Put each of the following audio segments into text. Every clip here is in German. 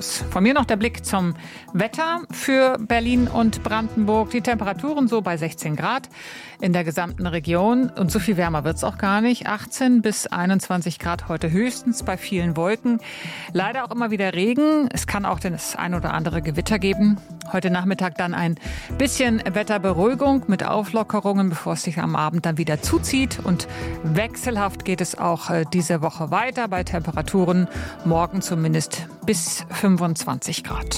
los. Von mir noch der Blick zum Wetter für Berlin und Brandenburg. Die Temperaturen so bei 16 Grad in der gesamten Region. Und so viel wärmer wird es auch gar nicht. 18 bis 21 Grad heute höchstens bei vielen Wolken. Leider auch immer wieder Regen. Es kann auch das ein oder andere Gewitter geben. Heute Nachmittag dann ein bisschen Wetterberuhigung mit Auflockerungen, bevor es sich am Abend dann wieder zuzieht. Und wechselhaft geht es auch diese Woche weiter bei Temperaturen morgen zumindest bis 25 Grad.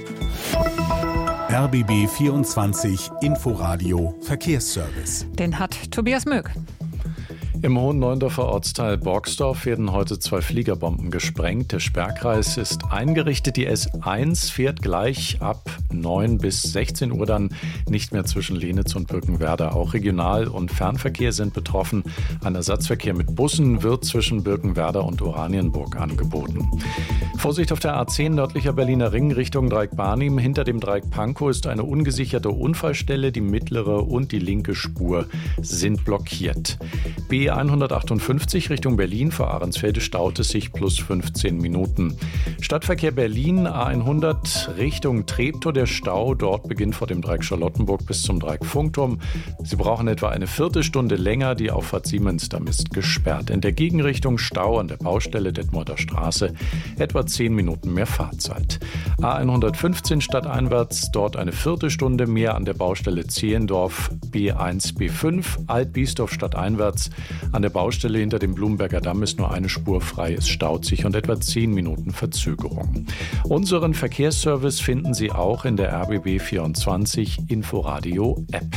RBB 24 Inforadio Verkehrsservice. Den hat Tobias Möck. Im Hohen Neuendorfer Ortsteil Borgsdorf werden heute 2 Fliegerbomben gesprengt. Der Sperrkreis ist eingerichtet. Die S1 fährt gleich ab 9 bis 16 Uhr dann nicht mehr zwischen Lenitz und Birkenwerder. Auch Regional- und Fernverkehr sind betroffen. Ein Ersatzverkehr mit Bussen wird zwischen Birkenwerder und Oranienburg angeboten. Vorsicht auf der A10 nördlicher Berliner Ring Richtung Dreieck-Barnim. Hinter dem Dreieck Pankow ist eine ungesicherte Unfallstelle. Die mittlere und die linke Spur sind blockiert. B158 Richtung Berlin vor Ahrensfelde staut es sich plus 15 Minuten. Stadtverkehr Berlin A100 Richtung Treptow der Stau. Dort beginnt vor dem Dreieck Charlottenburg bis zum Dreieck Funkturm. Sie brauchen etwa eine Viertelstunde länger. Die Auffahrt Siemensdamm ist gesperrt. In der Gegenrichtung Stau an der Baustelle Detmolder Straße. Etwa 10 Minuten mehr Fahrzeit. A115 stadteinwärts. Dort eine Viertelstunde mehr an der Baustelle Zehlendorf. B1, B5 Alt-Biesdorf stadteinwärts. An der Baustelle hinter dem Blumberger Damm ist nur eine Spur frei. Es staut sich und etwa 10 Minuten Verzögerung. Unseren Verkehrsservice finden Sie auch in der RBB 24 Inforadio App.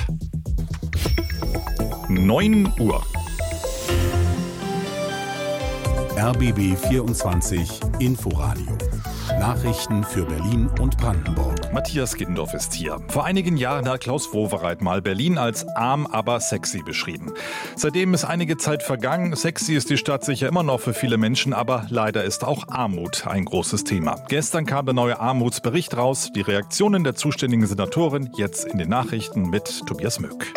9 Uhr. RBB 24 Inforadio. Nachrichten für Berlin und Brandenburg. Matthias Giddendorf ist hier. Vor einigen Jahren hat Klaus Wowereit mal Berlin als arm, aber sexy beschrieben. Seitdem ist einige Zeit vergangen. Sexy ist die Stadt sicher immer noch für viele Menschen, aber leider ist auch Armut ein großes Thema. Gestern kam der neue Armutsbericht raus. Die Reaktionen der zuständigen Senatorin jetzt in den Nachrichten mit Tobias Möck.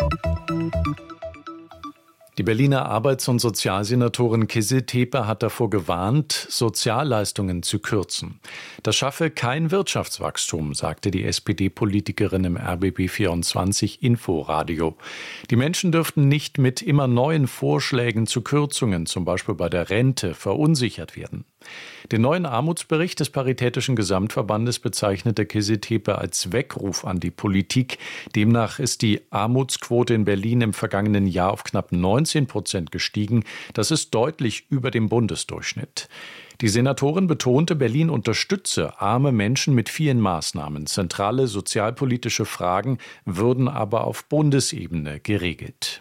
Die Berliner Arbeits- und Sozialsenatorin Kizil Tepe hat davor gewarnt, Sozialleistungen zu kürzen. Das schaffe kein Wirtschaftswachstum, sagte die SPD-Politikerin im RBB 24 Inforadio. Die Menschen dürften nicht mit immer neuen Vorschlägen zu Kürzungen, zum Beispiel bei der Rente, verunsichert werden. Den neuen Armutsbericht des Paritätischen Gesamtverbandes bezeichnete Kizil Tepe als Weckruf an die Politik. Demnach ist die Armutsquote in Berlin im vergangenen Jahr auf knapp 19% gestiegen. Das ist deutlich über dem Bundesdurchschnitt. Die Senatorin betonte, Berlin unterstütze arme Menschen mit vielen Maßnahmen. Zentrale sozialpolitische Fragen würden aber auf Bundesebene geregelt.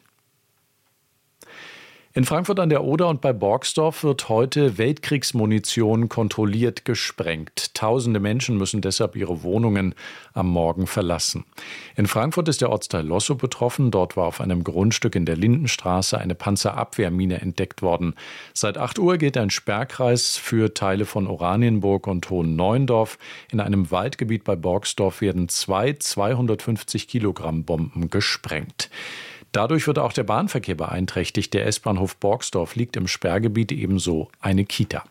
In Frankfurt an der Oder und bei Borgsdorf wird heute Weltkriegsmunition kontrolliert gesprengt. Tausende Menschen müssen deshalb ihre Wohnungen am Morgen verlassen. In Frankfurt ist der Ortsteil Lossow betroffen. Dort war auf einem Grundstück in der Lindenstraße eine Panzerabwehrmine entdeckt worden. Seit 8 Uhr gilt ein Sperrkreis für Teile von Oranienburg und Hohen Neuendorf. In einem Waldgebiet bei Borgsdorf werden 2 250 Kilogramm Bomben gesprengt. Dadurch wird auch der Bahnverkehr beeinträchtigt. Der S-Bahnhof Borgsdorf liegt im Sperrgebiet, ebenso eine Kita.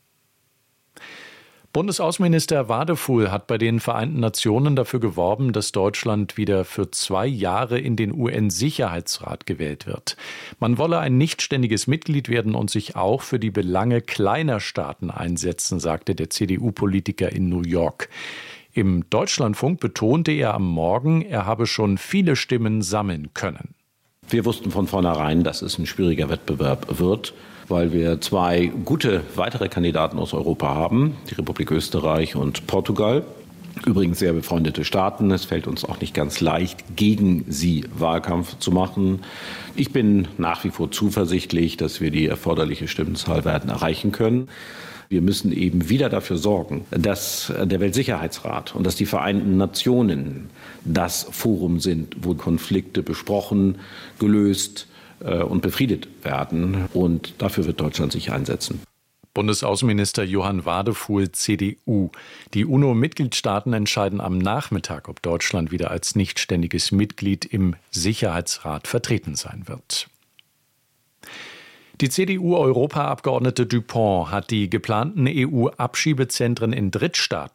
Bundesaußenminister Wadefuhl hat bei den Vereinten Nationen dafür geworben, dass Deutschland wieder für 2 Jahre in den UN-Sicherheitsrat gewählt wird. Man wolle ein nichtständiges Mitglied werden und sich auch für die Belange kleiner Staaten einsetzen, sagte der CDU-Politiker in New York. Im Deutschlandfunk betonte er am Morgen, er habe schon viele Stimmen sammeln können. Wir wussten von vornherein, dass es ein schwieriger Wettbewerb wird, weil wir 2 gute weitere Kandidaten aus Europa haben, die Republik Österreich und Portugal. Übrigens sehr befreundete Staaten. Es fällt uns auch nicht ganz leicht, gegen sie Wahlkampf zu machen. Ich bin nach wie vor zuversichtlich, dass wir die erforderliche Stimmenzahl werden erreichen können. Wir müssen eben wieder dafür sorgen, dass der Weltsicherheitsrat und dass die Vereinten Nationen das Forum sind, wo Konflikte besprochen, gelöst und befriedet werden. Und dafür wird Deutschland sich einsetzen. Bundesaußenminister Johann Wadefuhl, CDU. Die UNO-Mitgliedstaaten entscheiden am Nachmittag, ob Deutschland wieder als nichtständiges Mitglied im Sicherheitsrat vertreten sein wird. Die CDU-Europaabgeordnete Dupont hat die geplanten EU-Abschiebezentren in Drittstaaten